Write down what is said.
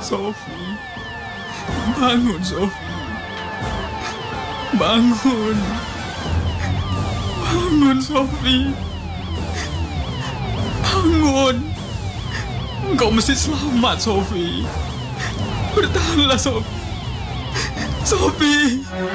Sofi, bangun Sofi, bangun, bangun Sofi, bangun. Engkau mesti selamat Sofi. Bertahanlah Sofi. Sofi.